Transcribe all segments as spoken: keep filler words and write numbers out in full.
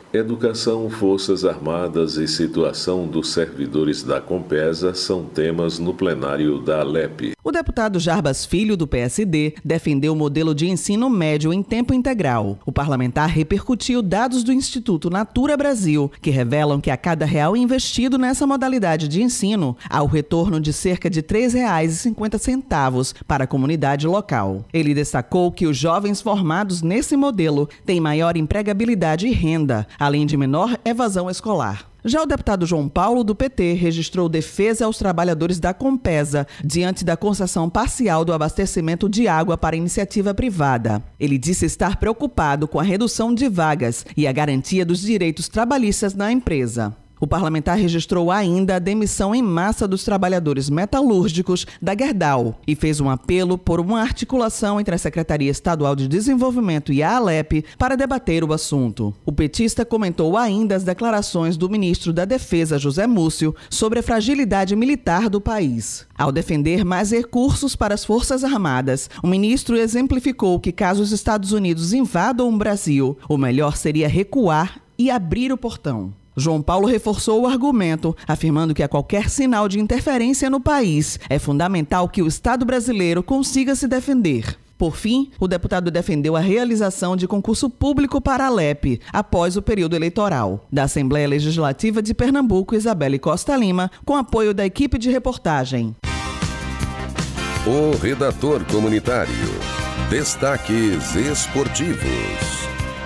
Educação, Forças Armadas e situação dos servidores da Compesa são temas no plenário da Alep. O deputado Jarbas Filho, do P S D, defendeu o modelo de ensino médio em tempo integral. O parlamentar repercutiu dados do Instituto Natura Brasil, que revelam que a cada real investido nessa modalidade de ensino, há o retorno de cerca de três reais e cinquenta centavos para a comunidade local. Ele destacou que os jovens formados nesse modelo têm maior empregabilidade e renda, além de menor evasão escolar. Já o deputado João Paulo, do P T, registrou defesa aos trabalhadores da Compesa diante da concessão parcial do abastecimento de água para iniciativa privada. Ele disse estar preocupado com a redução de vagas e a garantia dos direitos trabalhistas na empresa. O parlamentar registrou ainda a demissão em massa dos trabalhadores metalúrgicos da Gerdau e fez um apelo por uma articulação entre a Secretaria Estadual de Desenvolvimento e a Alep para debater o assunto. O petista comentou ainda as declarações do ministro da Defesa, José Múcio, sobre a fragilidade militar do país. Ao defender mais recursos para as Forças Armadas, o ministro exemplificou que caso os Estados Unidos invadam o Brasil, o melhor seria recuar e abrir o portão. João Paulo reforçou o argumento, afirmando que a qualquer sinal de interferência no país é fundamental que o Estado brasileiro consiga se defender. Por fim, o deputado defendeu a realização de concurso público para a Alep após o período eleitoral. Da Assembleia Legislativa de Pernambuco, Isabelle Costa Lima, com apoio da equipe de reportagem. O redator comunitário. Destaques esportivos.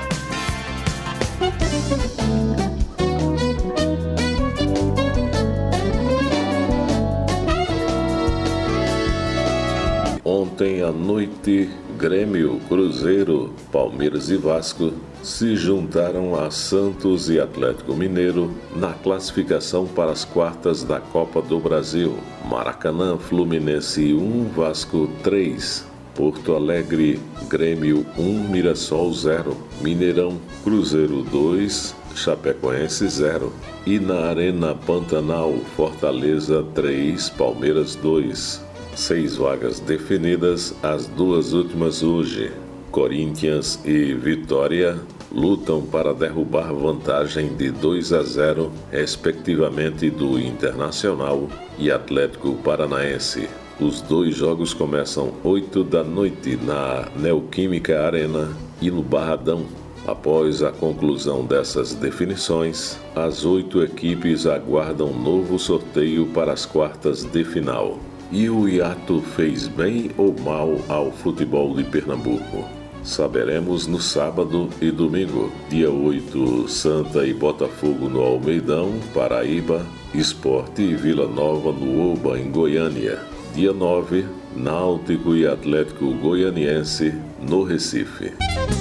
Ontem à noite, Grêmio, Cruzeiro, Palmeiras e Vasco se juntaram a Santos e Atlético Mineiro na classificação para as quartas da Copa do Brasil. Maracanã, Fluminense um, Vasco três. Porto Alegre, Grêmio um, Mirassol zero. Mineirão, Cruzeiro dois, Chapecoense zero. E na Arena Pantanal, Fortaleza três, Palmeiras dois. Seis vagas definidas, as duas últimas hoje. Corinthians e Vitória lutam para derrubar vantagem de dois a zero, respectivamente, do Internacional e Atlético Paranaense. Os dois jogos começam oito da noite na Neoquímica Arena e no Barradão. Após a conclusão dessas definições, as oito equipes aguardam novo sorteio para as quartas de final. E o hiato fez bem ou mal ao futebol de Pernambuco? Saberemos no sábado e domingo. Dia oito, Santa e Botafogo no Almeidão, Paraíba. Sport e Vila Nova no Oba, em Goiânia. Dia nove, Náutico e Atlético Goianiense no Recife.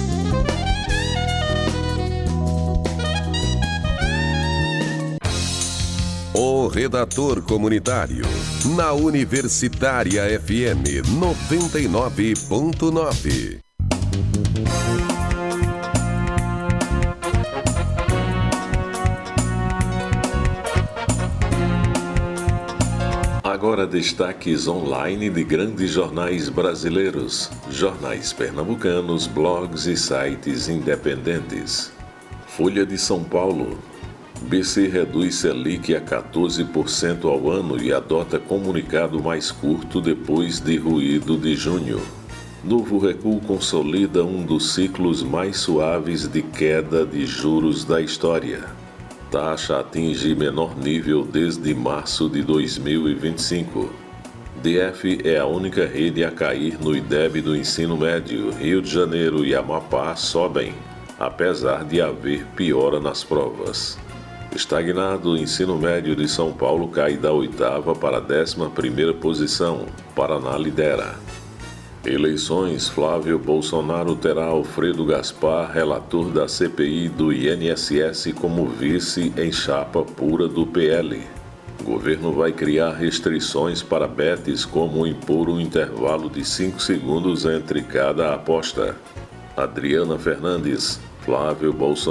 O redator comunitário, na Universitária F M noventa e nove ponto nove. Agora destaques online de grandes jornais brasileiros, jornais pernambucanos, blogs e sites independentes. Folha de São Paulo. B C reduz Selic a quatorze por cento ao ano e adota comunicado mais curto depois de ruído de junho. Novo recuo consolida um dos ciclos mais suaves de queda de juros da história. Taxa atinge menor nível desde março de dois mil e vinte e cinco. D F é a única rede a cair no I D E B do ensino médio. Rio de Janeiro e Amapá sobem, apesar de haver piora nas provas. Estagnado, o ensino médio de São Paulo cai da oitava para a décima primeira posição. Paraná lidera. Eleições. Flávio Bolsonaro terá Alfredo Gaspar, relator da C P I do I N S S, como vice em chapa pura do P L. O governo vai criar restrições para betes, como impor um intervalo de cinco segundos entre cada aposta. Adriana Fernandes. Flávio Bolsonaro